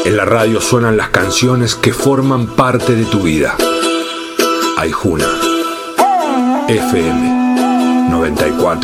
En la radio suenan las canciones que forman parte de tu vida. Aijuna FM 94.9.